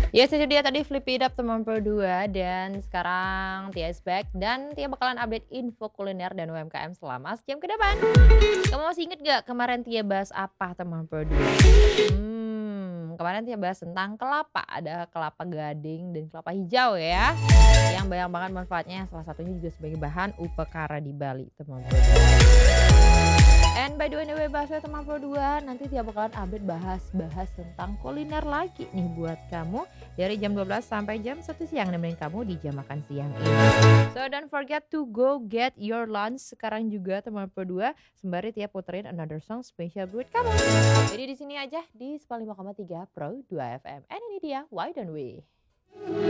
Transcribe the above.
Yes, itu dia tadi Flip It Up teman Pro 2 dan sekarang Tia is back dan Tia bakalan update info kuliner dan UMKM selama sejam ke depan. Kamu masih inget gak kemarin Tia bahas apa teman Pro 2? Kemarin Tia bahas tentang kelapa, ada kelapa gading dan kelapa hijau ya, yang banyak banget manfaatnya, salah satunya juga sebagai bahan upekara di Bali teman Pro 2. And by the way, anyway, bahasa teman Pro 2, nanti Tia bakalan update bahas tentang kuliner lagi nih buat kamu dari jam 12 sampai jam 1 siang nemenin kamu di jam makan siang ini. So don't forget to go get your lunch sekarang juga teman Pro 2 sembari Tia puterin another song spesial buat kamu. Jadi di sini aja di 95,3 Pro 2 FM. And ini dia Why Don't We.